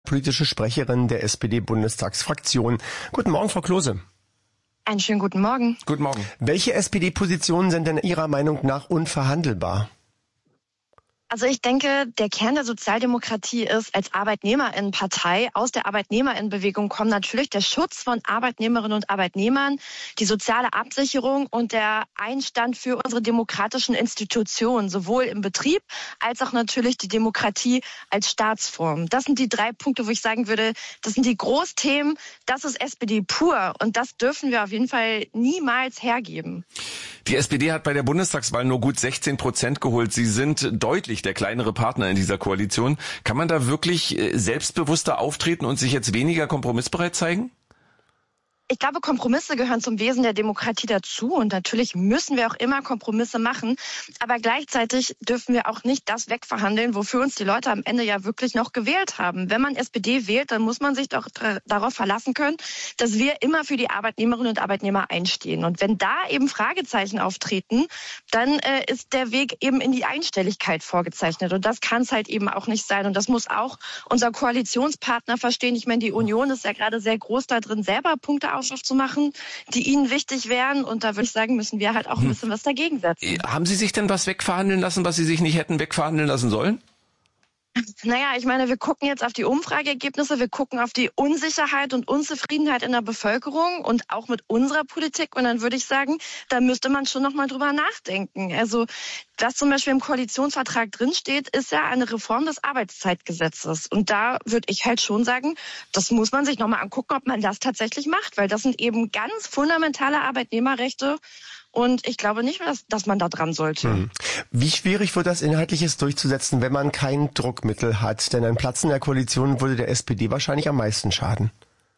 politische Sprecherin der SPD-Bundestagsfraktion. Guten Morgen, Frau Klose. Einen schönen guten Morgen. Guten Morgen. Welche SPD-Positionen sind denn Ihrer Meinung nach unverhandelbar? Also ich denke, der Kern der Sozialdemokratie ist, als Arbeitnehmerinnenpartei aus der Arbeitnehmerinnenbewegung kommen natürlich der Schutz von Arbeitnehmerinnen und Arbeitnehmern, die soziale Absicherung und der Einstand für unsere demokratischen Institutionen, sowohl im Betrieb als auch natürlich die Demokratie als Staatsform. Das sind die 3 Punkte, wo ich sagen würde, das sind die Großthemen, das ist SPD pur und das dürfen wir auf jeden Fall niemals hergeben. Die SPD hat bei der Bundestagswahl nur gut 16% geholt. Sie sind deutlich der kleinere Partner in dieser Koalition. Kann man da wirklich selbstbewusster auftreten und sich jetzt weniger kompromissbereit zeigen? Ich glaube, Kompromisse gehören zum Wesen der Demokratie dazu und natürlich müssen wir auch immer Kompromisse machen. Aber gleichzeitig dürfen wir auch nicht das wegverhandeln, wofür uns die Leute am Ende ja wirklich noch gewählt haben. Wenn man SPD wählt, dann muss man sich doch darauf verlassen können, dass wir immer für die Arbeitnehmerinnen und Arbeitnehmer einstehen. Und wenn da eben Fragezeichen auftreten, dann ist der Weg eben in die Einstelligkeit vorgezeichnet. Und das kann es halt eben auch nicht sein. Und das muss auch unser Koalitionspartner verstehen. Ich meine, die Union ist ja gerade sehr groß da drin, selber Punkte zu machen, die ihnen wichtig wären. Und da würde ich sagen, müssen wir halt auch ein bisschen was dagegen setzen. Haben Sie sich denn was wegverhandeln lassen, was Sie sich nicht hätten wegverhandeln lassen sollen? Naja, ich meine, wir gucken jetzt auf die Umfrageergebnisse, wir gucken auf die Unsicherheit und Unzufriedenheit in der Bevölkerung und auch mit unserer Politik. Und dann würde ich sagen, da müsste man schon noch mal drüber nachdenken. Also, was zum Beispiel im Koalitionsvertrag drinsteht, ist ja eine Reform des Arbeitszeitgesetzes. Und da würde ich halt schon sagen, das muss man sich noch mal angucken, ob man das tatsächlich macht, weil das sind eben ganz fundamentale Arbeitnehmerrechte. Und ich glaube nicht, dass man da dran sollte. Wie schwierig wird das Inhaltliches durchzusetzen, wenn man kein Druckmittel hat? Denn ein Platz in der Koalition würde der SPD wahrscheinlich am meisten schaden.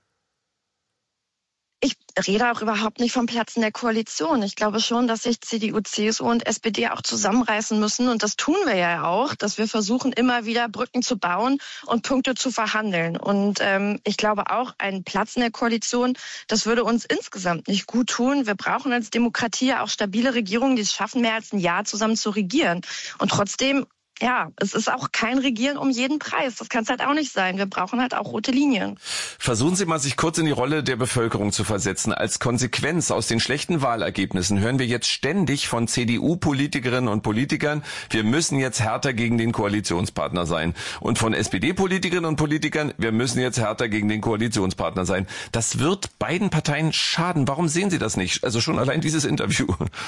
Ich rede auch überhaupt nicht vom Platz in der Koalition. Ich glaube schon, dass sich CDU, CSU und SPD auch zusammenreißen müssen. Und das tun wir ja auch, dass wir versuchen, immer wieder Brücken zu bauen und Punkte zu verhandeln. Und ich glaube auch, ein Platz in der Koalition, das würde uns insgesamt nicht gut tun. Wir brauchen als Demokratie ja auch stabile Regierungen, die es schaffen, mehr als ein Jahr zusammen zu regieren. Und trotzdem, ja, es ist auch kein Regieren um jeden Preis. Das kann es halt auch nicht sein. Wir brauchen halt auch rote Linien. Versuchen Sie mal, sich kurz in die Rolle der Bevölkerung zu versetzen. Als Konsequenz aus den schlechten Wahlergebnissen hören wir jetzt ständig von CDU-Politikerinnen und Politikern, wir müssen jetzt härter gegen den Koalitionspartner sein. Und von SPD-Politikerinnen und Politikern, wir müssen jetzt härter gegen den Koalitionspartner sein. Das wird beiden Parteien schaden. Warum sehen Sie das nicht? Also schon allein dieses Interview.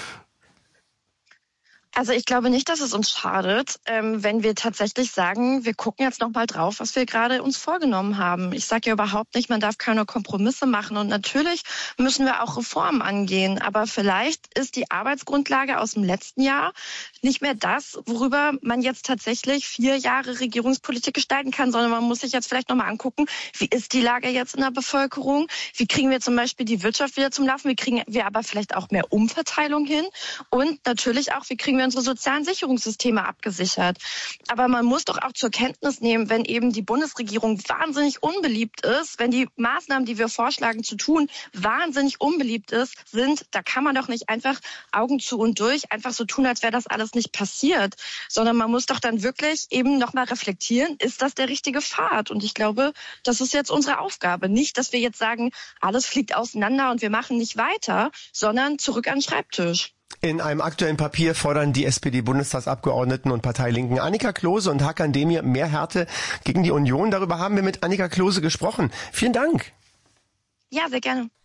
Also ich glaube nicht, dass es uns schadet, wenn wir tatsächlich sagen, wir gucken jetzt noch mal drauf, was wir gerade uns vorgenommen haben. Ich sage ja überhaupt nicht, man darf keine Kompromisse machen. Und natürlich müssen wir auch Reformen angehen. Aber vielleicht ist die Arbeitsgrundlage aus dem letzten Jahr nicht mehr das, worüber man jetzt tatsächlich 4 Jahre Regierungspolitik gestalten kann, sondern man muss sich jetzt vielleicht noch mal angucken, wie ist die Lage jetzt in der Bevölkerung? Wie kriegen wir zum Beispiel die Wirtschaft wieder zum Laufen? Wie kriegen wir aber vielleicht auch mehr Umverteilung hin? Und natürlich auch, wie kriegen wir unsere sozialen Sicherungssysteme abgesichert. Aber man muss doch auch zur Kenntnis nehmen, wenn eben die Bundesregierung wahnsinnig unbeliebt ist, wenn die Maßnahmen, die wir vorschlagen zu tun, wahnsinnig unbeliebt sind, da kann man doch nicht einfach Augen zu und durch einfach so tun, als wäre das alles nicht passiert, sondern man muss doch dann wirklich eben nochmal reflektieren, ist das der richtige Pfad? Und ich glaube, das ist jetzt unsere Aufgabe. Nicht, dass wir jetzt sagen, alles fliegt auseinander und wir machen nicht weiter, sondern zurück an den Schreibtisch. In einem aktuellen Papier fordern die SPD-Bundestagsabgeordneten und Parteilinken Annika Klose und Hakan Demir mehr Härte gegen die Union. Darüber haben wir mit Annika Klose gesprochen. Vielen Dank. Ja, sehr gerne.